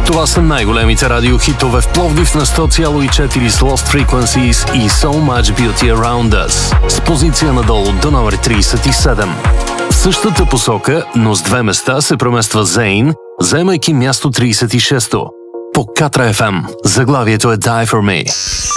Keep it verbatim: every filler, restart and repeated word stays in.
Това са най-големите радиохитове в Пловдив на сто цяло и четири с Lost Frequencies и So Much Beauty Around Us с позиция надолу до номер трийсет и седем. В същата посока, но с две места се премества Zayn, заемайки място трийсет и шесто. По Катра еф ем заглавието е Die For Me.